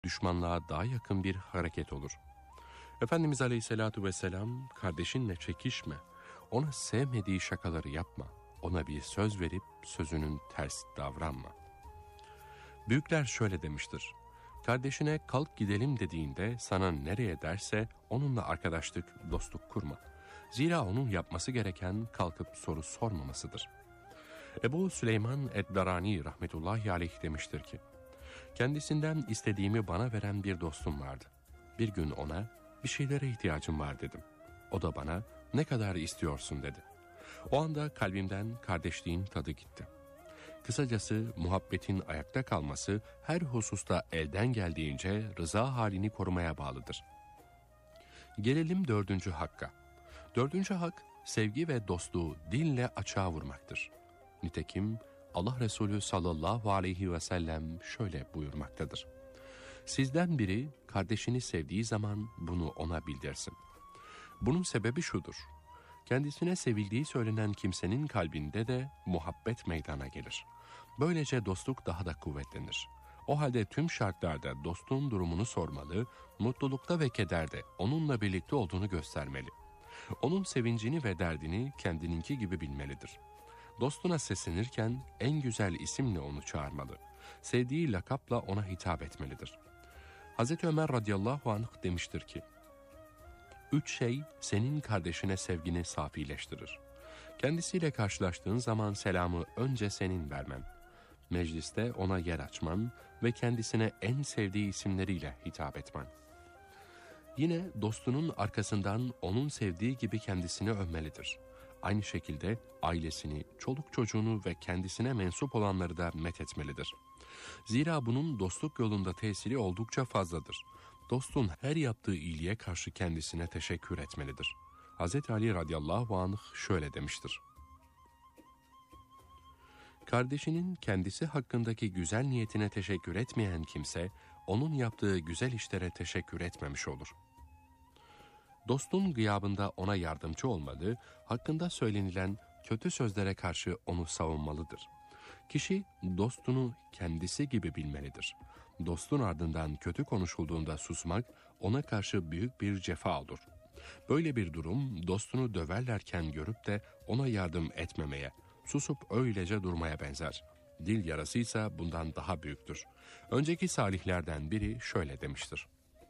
düşmanlığa daha yakın bir hareket olur. Efendimiz Aleyhisselatü Vesselam, kardeşinle çekişme, ona sevmediği şakaları yapma, ona bir söz verip sözünün ters davranma. Büyükler şöyle demiştir: kardeşine kalk gidelim dediğinde sana nereye derse onunla arkadaşlık, dostluk kurma. Zira onun yapması gereken kalkıp soru sormamasıdır. Ebu Süleyman Eddarani rahmetullahi aleyh demiştir ki, kendisinden istediğimi bana veren bir dostum vardı. Bir gün ona bir şeylere ihtiyacım var dedim. O da bana ne kadar istiyorsun dedi. O anda kalbimden kardeşliğin tadı gitti. Kısacası muhabbetin ayakta kalması her hususta elden geldiğince rıza halini korumaya bağlıdır. Gelelim 4. hakka. 4. hak, sevgi ve dostluğu dille açığa vurmaktır. Nitekim Allah Resulü sallallahu aleyhi ve sellem şöyle buyurmaktadır: sizden biri kardeşini sevdiği zaman bunu ona bildirsin. Bunun sebebi şudur: kendisine sevildiği söylenen kimsenin kalbinde de muhabbet meydana gelir. Böylece dostluk daha da kuvvetlenir. O halde tüm şartlarda dostluğun durumunu sormalı, mutlulukta ve kederde onunla birlikte olduğunu göstermeli. Onun sevincini ve derdini kendininki gibi bilmelidir. Dostuna seslenirken en güzel isimle onu çağırmalı. Sevdiği lakapla ona hitap etmelidir. Hz. Ömer radıyallahu anh demiştir ki, 3 şey senin kardeşine sevgini safileştirir. Kendisiyle karşılaştığın zaman selamı önce senin vermen, mecliste ona yer açman ve kendisine en sevdiği isimleriyle hitap etmen. Yine dostunun arkasından onun sevdiği gibi kendisini övmelidir. Aynı şekilde ailesini, çoluk çocuğunu ve kendisine mensup olanları da methetmelidir. Zira bunun dostluk yolunda tesiri oldukça fazladır. Dostun her yaptığı iyiliğe karşı kendisine teşekkür etmelidir. Hz. Ali radıyallahu anh şöyle demiştir: kardeşinin kendisi hakkındaki güzel niyetine teşekkür etmeyen kimse, onun yaptığı güzel işlere teşekkür etmemiş olur. Dostun gıyabında ona yardımcı olmalı, hakkında söylenilen kötü sözlere karşı onu savunmalıdır. Kişi dostunu kendisi gibi bilmelidir. Dostun ardından kötü konuşulduğunda susmak ona karşı büyük bir cefa olur. Böyle bir durum dostunu döverlerken görüp de ona yardım etmemeye, susup öylece durmaya benzer. Dil yarasıysa bundan daha büyüktür. Önceki salihlerden biri şöyle demiştir: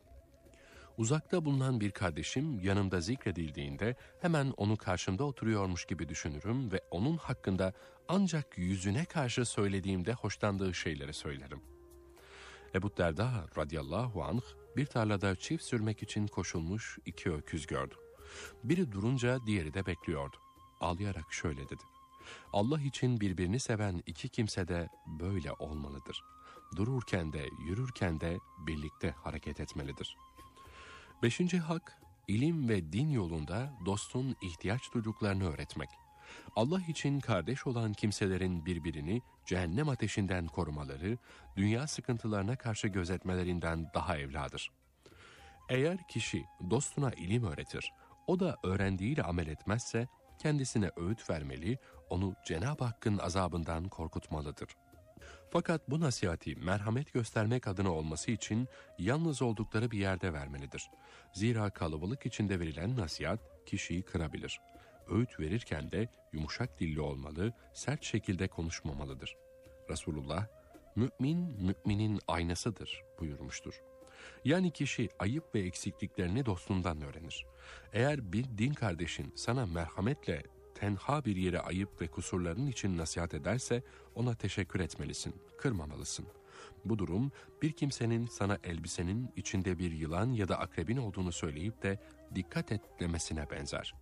uzakta bulunan bir kardeşim yanımda zikredildiğinde hemen onu karşımda oturuyormuş gibi düşünürüm ve onun hakkında ancak yüzüne karşı söylediğimde hoşlandığı şeyleri söylerim. Ebu Derda radıyallahu anh bir tarlada çift sürmek için koşulmuş 2 öküz gördü. Biri durunca diğeri de bekliyordu. Ağlayarak şöyle dedi: Allah için birbirini seven 2 kimse de böyle olmalıdır. Dururken de yürürken de birlikte hareket etmelidir. 5. hak, ilim ve din yolunda dostun ihtiyaç duyduklarını öğretmek. Allah için kardeş olan kimselerin birbirini cehennem ateşinden korumaları, dünya sıkıntılarına karşı gözetmelerinden daha evladır. Eğer kişi dostuna ilim öğretir, o da öğrendiğiyle amel etmezse, kendisine öğüt vermeli, onu Cenab-ı Hakk'ın azabından korkutmalıdır. Fakat bu nasihati merhamet göstermek adına olması için yalnız oldukları bir yerde vermelidir. Zira kalabalık içinde verilen nasihat kişiyi kırabilir. Öğüt verirken de yumuşak dilli olmalı, sert şekilde konuşmamalıdır. Resulullah, mümin müminin aynasıdır buyurmuştur. Yani kişi ayıp ve eksikliklerini dostundan öğrenir. Eğer bir din kardeşin sana merhametle tenha bir yere ayıp ve kusurların için nasihat ederse ona teşekkür etmelisin, kırmamalısın. Bu durum bir kimsenin sana elbisenin içinde bir yılan ya da akrebin olduğunu söyleyip de dikkat et demesine benzer.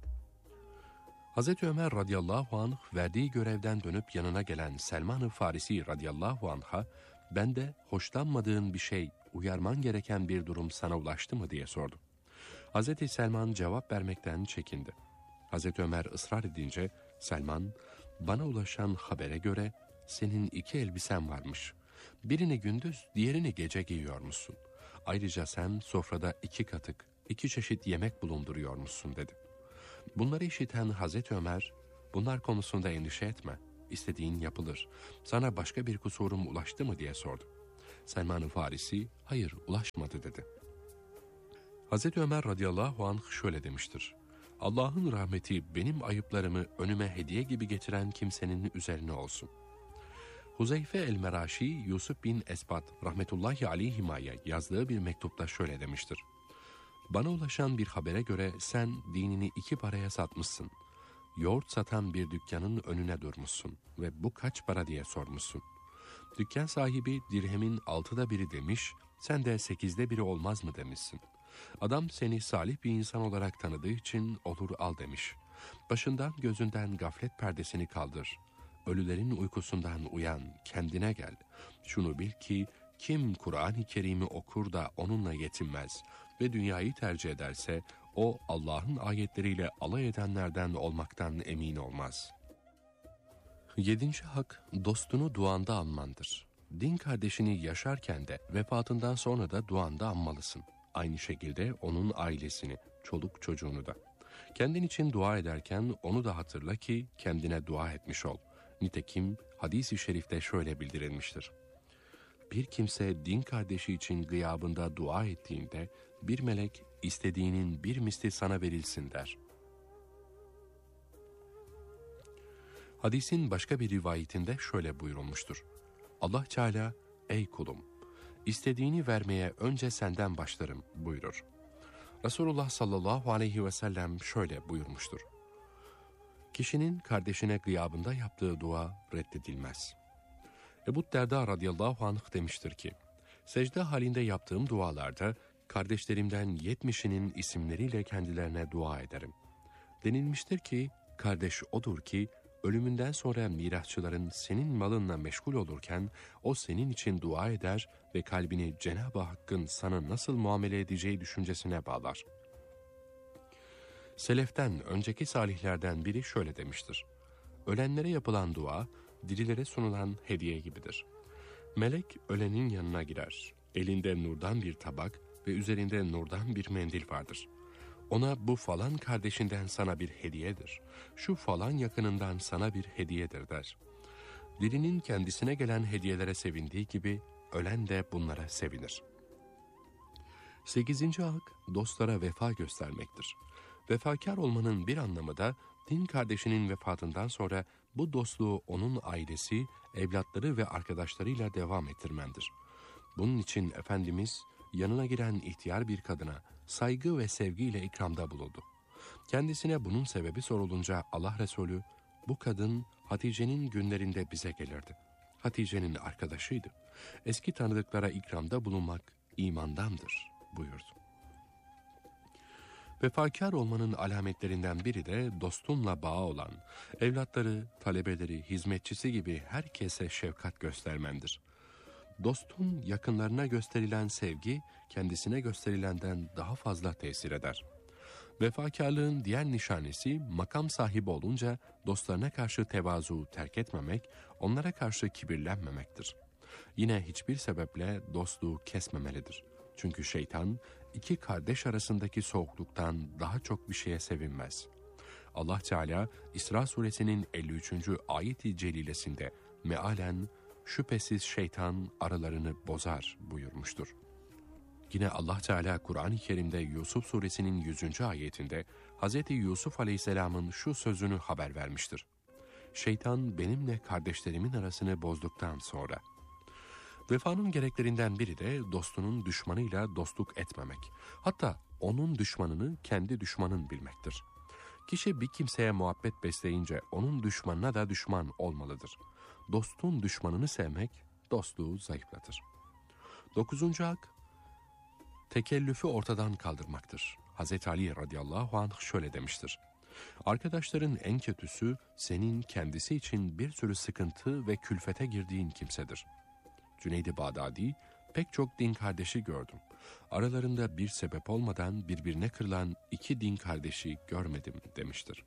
Hz. Ömer radıyallahu anh verdiği görevden dönüp yanına gelen Selman-ı Farisi radıyallahu anh'a ben de hoşlanmadığın bir şey, uyarman gereken bir durum sana ulaştı mı diye sordu. Hz. Selman cevap vermekten çekindi. Hz. Ömer ısrar edince Selman, bana ulaşan habere göre senin 2 elbisen varmış. Birini gündüz, diğerini gece giyiyormuşsun. Ayrıca sen sofrada 2 katık, 2 çeşit yemek bulunduruyormuşsun dedi. Bunları işiten Hz. Ömer, bunlar konusunda endişe etme, istediğin yapılır. Sana başka bir kusurum ulaştı mı diye sordu. Selman-ı Farisi, hayır ulaşmadı dedi. Hazreti Ömer radıyallahu anh şöyle demiştir. Allah'ın rahmeti benim ayıplarımı önüme hediye gibi getiren kimsenin üzerine olsun. Huzeyfe el-Meraşi, Yusuf bin Esbat rahmetullahi aleyhima'ya yazdığı bir mektupta şöyle demiştir. Bana ulaşan bir habere göre sen dinini 2 paraya satmışsın. Yoğurt satan bir dükkanın önüne durmuşsun ve bu kaç para diye sormuşsun. Dükkan sahibi dirhemin 6'da biri demiş, sen de 8'de biri olmaz mı demişsin. Adam seni salih bir insan olarak tanıdığı için olur al demiş. Başından gözünden gaflet perdesini kaldır. Ölülerin uykusundan uyan, kendine gel. Şunu bil ki kim Kur'an-ı Kerim'i okur da onunla yetinmez ve dünyayı tercih ederse o Allah'ın ayetleriyle alay edenlerden olmaktan emin olmaz. 7. hak, dostunu duanda anmandır. Din kardeşini yaşarken de vefatından sonra da duanda anmalısın. Aynı şekilde onun ailesini, çoluk çocuğunu da. Kendin için dua ederken onu da hatırla ki kendine dua etmiş ol. Nitekim hadis-i şerifte şöyle bildirilmiştir. Bir kimse din kardeşi için gıyabında dua ettiğinde bir melek istediğinin bir misli sana verilsin der. Hadisin başka bir rivayetinde şöyle buyurulmuştur. Allah Teala, ey kulum, istediğini vermeye önce senden başlarım buyurur. Resulullah sallallahu aleyhi ve sellem şöyle buyurmuştur. Kişinin kardeşine gıyabında yaptığı dua reddedilmez. Ebu Derda radıyallahu anh demiştir ki, secde halinde yaptığım dualarda kardeşlerimden 70'inin isimleriyle kendilerine dua ederim. Denilmiştir ki, kardeş odur ki, ölümünden sonra mirasçıların senin malınla meşgul olurken o senin için dua eder ve kalbini Cenab-ı Hakk'ın sana nasıl muamele edeceği düşüncesine bağlar. Seleften, önceki salihlerden biri şöyle demiştir. Ölenlere yapılan dua, dirilere sunulan hediye gibidir. Melek ölenin yanına girer. Elinde nurdan bir tabak ve üzerinde nurdan bir mendil vardır. Ona bu falan kardeşinden sana bir hediyedir. Şu falan yakınından sana bir hediyedir der. Dirinin kendisine gelen hediyelere sevindiği gibi ölen de bunlara sevinir. 8. hak, dostlara vefa göstermektir. Vefakar olmanın bir anlamı da din kardeşinin vefatından sonra bu dostluğu onun ailesi, evlatları ve arkadaşlarıyla devam ettirmendir. Bunun için Efendimiz yanına giren ihtiyar bir kadına saygı ve sevgiyle ikramda bulundu. Kendisine bunun sebebi sorulunca Allah Resulü, bu kadın Hatice'nin günlerinde bize gelirdi. Hatice'nin arkadaşıydı. Eski tanıdıklara ikramda bulunmak imandandır buyurdu. Vefakar olmanın alametlerinden biri de dostunla bağı olan, evlatları, talebeleri, hizmetçisi gibi herkese şefkat göstermendir. Dostun yakınlarına gösterilen sevgi, kendisine gösterilenden daha fazla tesir eder. Vefakarlığın diğer nişanesi, makam sahibi olunca dostlarına karşı tevazu terk etmemek, onlara karşı kibirlenmemektir. Yine hiçbir sebeple dostluğu kesmemelidir. Çünkü şeytan, 2 kardeş arasındaki soğukluktan daha çok bir şeye sevinmez. Allah Teala, İsra suresinin 53. ayet-i celilesinde mealen, şüphesiz şeytan aralarını bozar buyurmuştur. Yine Allah Teala Kur'an-ı Kerim'de Yusuf suresinin 100. ayetinde Hz. Yusuf aleyhisselamın şu sözünü haber vermiştir. Şeytan benimle kardeşlerimin arasını bozduktan sonra. Vefanın gereklerinden biri de dostunun düşmanıyla dostluk etmemek. Hatta onun düşmanını kendi düşmanın bilmektir. Kişi bir kimseye muhabbet besleyince onun düşmanına da düşman olmalıdır. Dostun düşmanını sevmek dostluğu zayıflatır. 9. hak, tekellüfü ortadan kaldırmaktır. Hz. Ali radıyallahu anh şöyle demiştir. Arkadaşların en kötüsü senin kendisi için bir sürü sıkıntı ve külfete girdiğin kimsedir. Cüneyd-i Bağdadi, pek çok din kardeşi gördüm. Aralarında bir sebep olmadan birbirine kırılan 2 din kardeşi görmedim demiştir.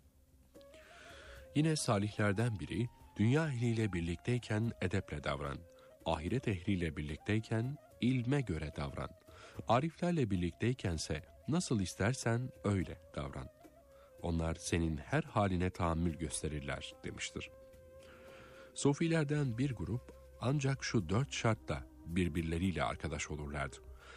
Yine salihlerden biri, dünya ehliyle birlikteyken edeple davran, ahiret ehliyle birlikteyken ilme göre davran, ariflerle birlikteykense nasıl istersen öyle davran. Onlar senin her haline tahammül gösterirler demiştir. Sofilerden bir grup, ancak şu 4 şartla birbirleriyle arkadaş olurlardı.